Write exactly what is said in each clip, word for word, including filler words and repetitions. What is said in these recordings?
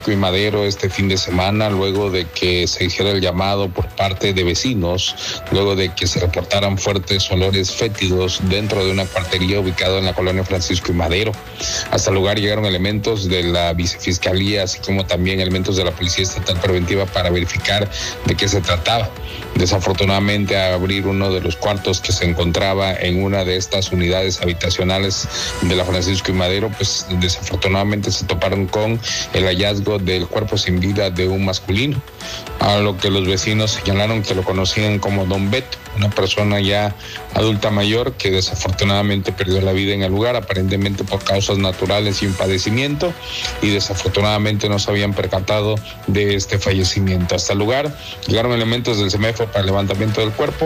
y Madero este fin de semana, luego de que se hiciera el llamado por parte de vecinos, luego de que se reportaran fuertes olores fétidos dentro de una cuartería ubicada en la colonia Francisco y Madero. Hasta el lugar llegaron elementos de la vicefiscalía, así como también elementos de la Policía Estatal Preventiva para verificar de qué se trataba. Desafortunadamente, al abrir uno de los cuartos que se encontraba en una de estas unidades habitacionales de la Francisco y Madero, pues desafortunadamente se toparon con el hallazgo del cuerpo sin vida de un masculino, a lo que los vecinos señalaron que lo conocían como Don Beto, una persona ya adulta mayor que desafortunadamente perdió la vida en el lugar, aparentemente por causas naturales y un padecimiento, y desafortunadamente no se habían percatado de este fallecimiento. Hasta el lugar llegaron elementos del SEMEFO para el levantamiento del cuerpo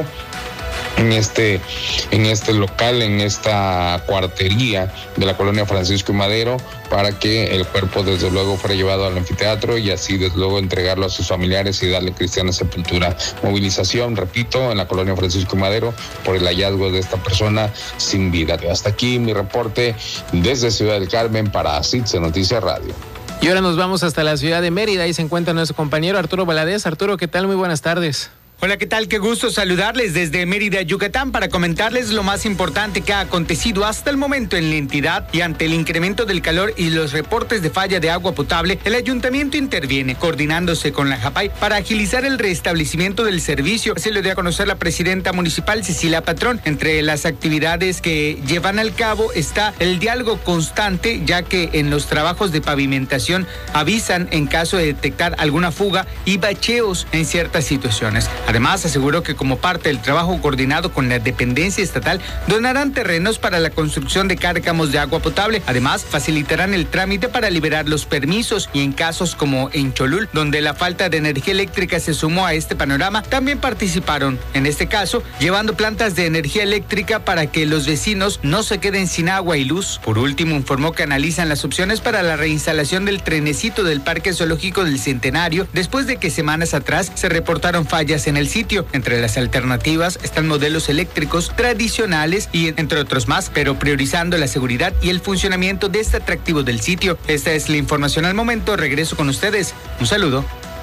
en este, en este local, en esta cuartería de la colonia Francisco y Madero, para que el cuerpo desde luego fuera llevado al anfiteatro y así desde luego entregarlo a sus familiares y darle cristiana sepultura. Movilización, repito, en la colonia Francisco y Madero por el hallazgo de esta persona sin vida. Hasta aquí mi reporte desde Ciudad del Carmen para CITSE Noticias Radio. Y ahora nos vamos hasta la ciudad de Mérida. Ahí se encuentra nuestro compañero Arturo Valadez. Arturo, ¿qué tal? Muy buenas tardes. Hola, ¿qué tal? Qué gusto saludarles desde Mérida, Yucatán, para comentarles lo más importante que ha acontecido hasta el momento en la entidad. Y ante el incremento del calor y los reportes de falla de agua potable, el ayuntamiento interviene, coordinándose con la JAPAI para agilizar el restablecimiento del servicio. Así lo dio a conocer la presidenta municipal, Cecilia Patrón. Entre las actividades que llevan al cabo está el diálogo constante, ya que en los trabajos de pavimentación avisan en caso de detectar alguna fuga y bacheos en ciertas situaciones. Además, aseguró que como parte del trabajo coordinado con la dependencia estatal, donarán terrenos para la construcción de cárcamos de agua potable. Además, facilitarán el trámite para liberar los permisos y en casos como en Cholul, donde la falta de energía eléctrica se sumó a este panorama, también participaron, en este caso, llevando plantas de energía eléctrica para que los vecinos no se queden sin agua y luz. Por último, informó que analizan las opciones para la reinstalación del trenecito del Parque Zoológico del Centenario, después de que semanas atrás se reportaron fallas en el sitio. Entre las alternativas están modelos eléctricos tradicionales y entre otros más, pero priorizando la seguridad y el funcionamiento de este atractivo del sitio. Esta es la información al momento. Regreso con ustedes. Un saludo.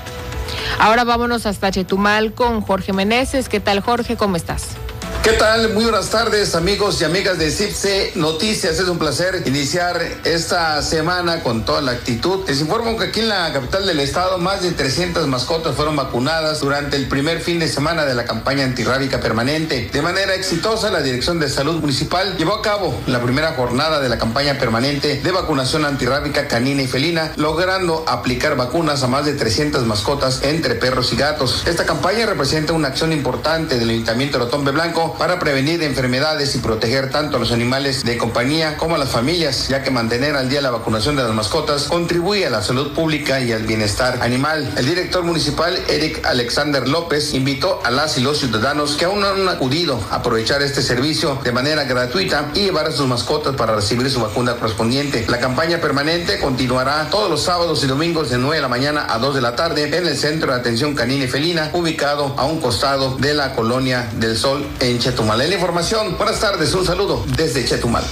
Ahora vámonos hasta Chetumal con Jorge Meneses. ¿Qué tal, Jorge? ¿Cómo estás? ¿Qué tal? Muy buenas tardes, amigos y amigas de CITSE Noticias. Es un placer iniciar esta semana con toda la actitud. Les informo que aquí en la capital del estado más de trescientas mascotas fueron vacunadas durante el primer fin de semana de la campaña antirrábica permanente. De manera exitosa, la Dirección de Salud Municipal llevó a cabo la primera jornada de la campaña permanente de vacunación antirrábica canina y felina, logrando aplicar vacunas a más de trescientas mascotas entre perros y gatos. Esta campaña representa una acción importante del Ayuntamiento de Otombe Blanco para prevenir enfermedades y proteger tanto a los animales de compañía como a las familias, ya que mantener al día la vacunación de las mascotas contribuye a la salud pública y al bienestar animal. El director municipal, Eric Alexander López, invitó a las y los ciudadanos que aún no han acudido a aprovechar este servicio de manera gratuita y llevar a sus mascotas para recibir su vacuna correspondiente. La campaña permanente continuará todos los sábados y domingos de nueve de la mañana a dos de la tarde en el Centro de Atención Canina y Felina, ubicado a un costado de la Colonia del Sol en Chetumal. En la información, buenas tardes, un saludo desde Chetumal.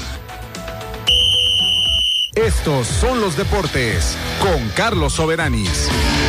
Estos son los deportes con Carlos Soberanis.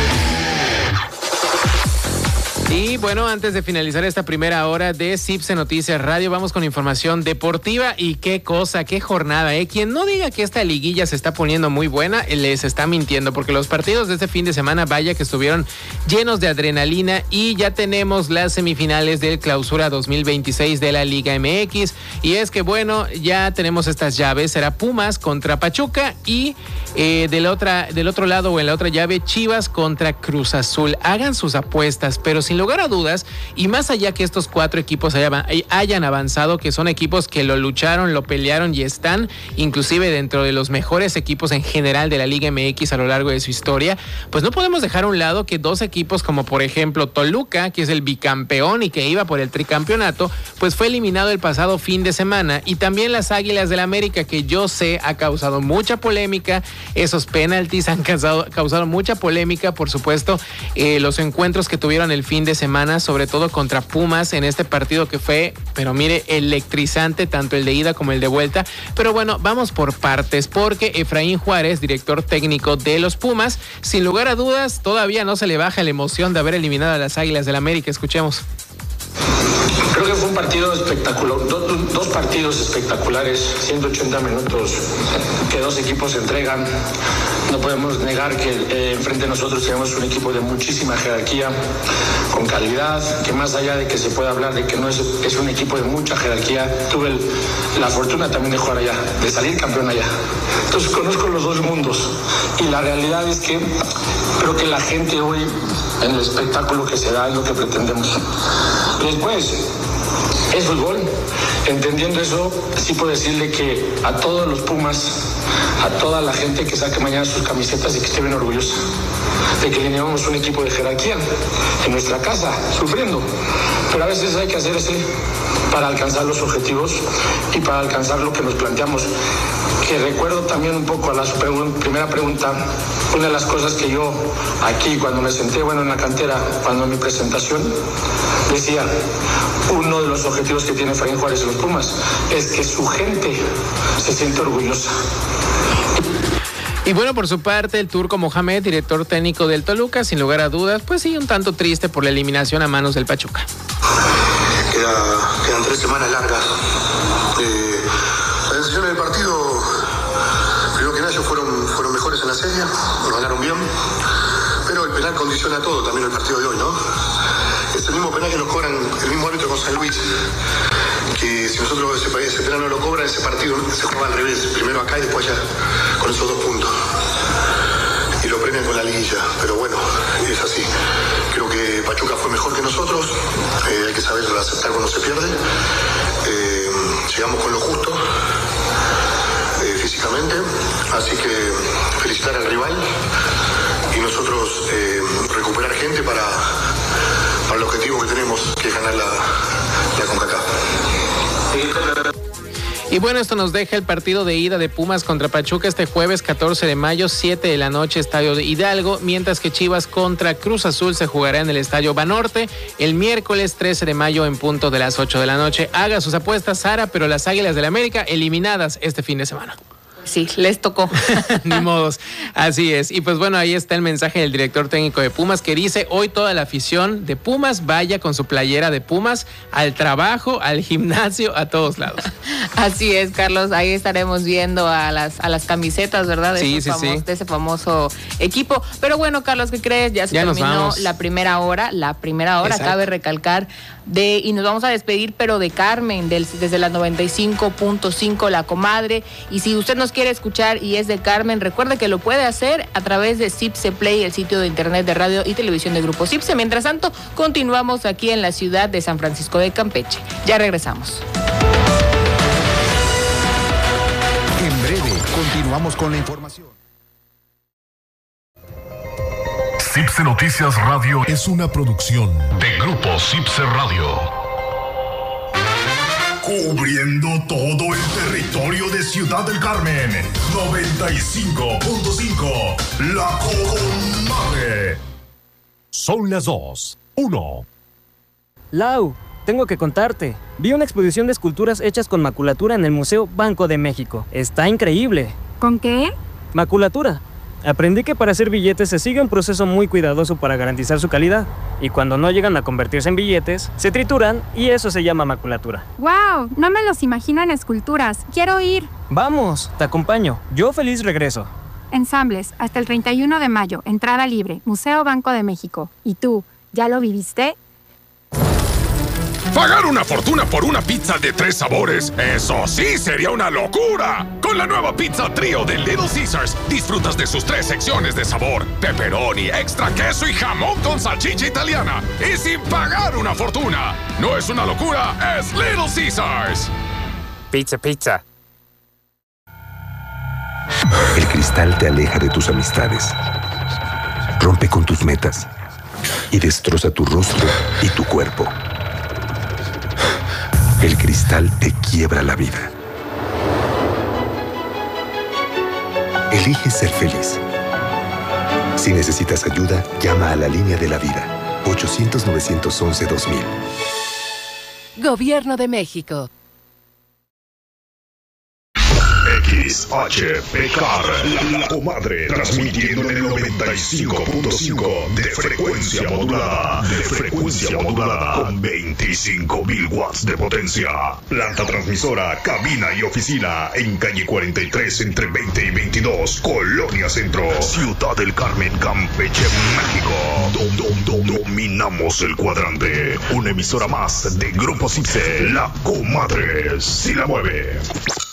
Y bueno, antes de finalizar esta primera hora de CITSE Noticias Radio, vamos con información deportiva. Y qué cosa, qué jornada, ¿eh? Quien no diga que esta liguilla se está poniendo muy buena, les está mintiendo, porque los partidos de este fin de semana, vaya que estuvieron llenos de adrenalina, y ya tenemos las semifinales del Clausura dos mil veintiséis de la Liga M X. Y es que bueno, ya tenemos estas llaves, será Pumas contra Pachuca y eh, del, otra, del otro lado o en la otra llave, Chivas contra Cruz Azul. Hagan sus apuestas, pero sin lugar a dudas, y más allá que estos cuatro equipos hayan, hayan avanzado, que son equipos que lo lucharon, lo pelearon y están inclusive dentro de los mejores equipos en general de la Liga M X a lo largo de su historia, pues no podemos dejar a un lado que dos equipos como por ejemplo Toluca, que es el bicampeón y que iba por el tricampeonato, pues fue eliminado el pasado fin de semana, y también las Águilas del América, que yo sé ha causado mucha polémica, esos penaltis han causado, causado mucha polémica, por supuesto, eh, los encuentros que tuvieron el fin fin de semana, sobre todo contra Pumas en este partido que fue, pero mire, electrizante, tanto el de ida como el de vuelta. Pero bueno, vamos por partes, porque Efraín Juárez, director técnico de los Pumas, sin lugar a dudas, todavía no se le baja la emoción de haber eliminado a las Águilas del América. Escuchemos. Creo que fue un partido espectacular, dos, dos partidos espectaculares, ciento ochenta minutos que dos equipos se entregan. No podemos negar que eh, enfrente de nosotros tenemos un equipo de muchísima jerarquía, con calidad, que más allá de que se pueda hablar de que no es, es un equipo de mucha jerarquía, tuve el, la fortuna también de jugar allá, de salir campeón allá. Entonces conozco los dos mundos y la realidad es que creo que la gente hoy, en el espectáculo que se da, es lo que pretendemos. Después, es fútbol. Entendiendo eso, sí puedo decirle que a todos los Pumas, a toda la gente que saque mañana sus camisetas y que esté bien orgullosa de que teníamos un equipo de jerarquía en nuestra casa, sufriendo. Pero a veces hay que hacer ese para alcanzar los objetivos y para alcanzar lo que nos planteamos. Que recuerdo también un poco a la pregun- primera pregunta, una de las cosas que yo aquí cuando me senté, bueno, en la cantera, cuando en mi presentación, decía, uno de los objetivos que tiene Efraín Juárez y los Pumas es que su gente se siente orgullosa. Y bueno, por su parte, el Turco Mohamed, director técnico del Toluca, sin lugar a dudas, pues sí, un tanto triste por la eliminación a manos del Pachuca. Queda, quedan tres semanas largas. Eh, la decisión del partido, primero que nada, ellos fueron, fueron mejores en la serie, nos ganaron bien, pero el penal condiciona todo, también el partido de hoy, ¿no? Es el mismo penal que nos cobran el mismo árbitro con San Luis, que si nosotros ese, ese penal no lo cobran, ese partido se juega al revés, primero acá y después allá, con esos dos puntos. Y lo premian con la liguilla, pero bueno, es así. Creo que Pachuca fue mejor que nosotros, eh, hay que saber aceptar cuando se pierde. Eh, llegamos con lo justo eh, físicamente, así que felicitar al rival y nosotros eh, recuperar gente para, para el objetivo que tenemos, que es ganar la, la CONCACAF. Y bueno, esto nos deja el partido de ida de Pumas contra Pachuca este jueves catorce de mayo, siete de la noche, Estadio de Hidalgo, mientras que Chivas contra Cruz Azul se jugará en el Estadio Banorte el miércoles trece de mayo en punto de las ocho de la noche. Haga sus apuestas, Sara, pero las Águilas del América eliminadas este fin de semana. Sí, les tocó. Ni modos, así es. Y pues bueno, ahí está el mensaje del director técnico de Pumas que dice, hoy toda la afición de Pumas vaya con su playera de Pumas al trabajo, al gimnasio, a todos lados. Así es, Carlos, ahí estaremos viendo a las, a las camisetas, ¿verdad? De, sí, sí, famos, sí. de ese famoso equipo. Pero bueno, Carlos, ¿qué crees? Ya se ya terminó la primera hora, la primera hora, Exacto. Cabe recalcar, de y nos vamos a despedir, pero de Carmen, del, desde la noventa y cinco punto cinco, La Comadre. Y si usted nos quiere escuchar y es de Carmen, recuerde que lo puede hacer a través de Cipse Play, el sitio de internet de radio y televisión de Grupo Cipse. Mientras tanto, continuamos aquí en la ciudad de San Francisco de Campeche. Ya regresamos. En breve, continuamos con la información. Cipse Noticias Radio es una producción de Grupo Cipse Radio. Cubriendo todo el territorio de Ciudad del Carmen, noventa y cinco punto cinco, La Comadre. Son las dos, uno. Lau, tengo que contarte. Vi una exposición de esculturas hechas con maculatura en el Museo Banco de México. Está increíble. ¿Con qué? Maculatura. Aprendí que para hacer billetes se sigue un proceso muy cuidadoso para garantizar su calidad. Y cuando no llegan a convertirse en billetes, se trituran y eso se llama maculatura. ¡Wow! No me los imagino en esculturas. Quiero ir. Vamos, te acompaño. Yo feliz regreso. Ensambles, hasta el treinta y uno de mayo. Entrada libre. Museo Banco de México. ¿Y tú, ya lo viviste? Pagar una fortuna por una pizza de tres sabores, eso sí sería una locura. Con la nueva pizza trío de Little Caesars, disfrutas de sus tres secciones de sabor: pepperoni, extra queso y jamón con salchicha italiana. Y sin pagar una fortuna. No es una locura, es Little Caesars. Pizza, pizza. El cristal te aleja de tus amistades, rompe con tus metas y destroza tu rostro y tu cuerpo. El cristal te quiebra la vida. Elige ser feliz. Si necesitas ayuda, llama a la línea de la vida. ochocientos, novecientos once, dos mil. Gobierno de México. X H P K R, la, la comadre, transmitiendo en el noventa y cinco punto cinco de frecuencia modulada, de frecuencia modulada, con veinticinco mil watts de potencia. Planta transmisora, cabina y oficina, en calle cuarenta y tres, entre veinte y veintidós, Colonia Centro, Ciudad del Carmen, Campeche, México. Dom, dom, dom, dominamos el cuadrante. Una emisora más de Grupo Cipse, la comadre, si la mueve.